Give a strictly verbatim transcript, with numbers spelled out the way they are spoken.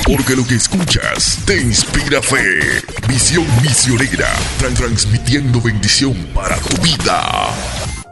Porque lo que escuchas te inspira fe. Visión misionera, tran- transmitiendo bendición para tu vida.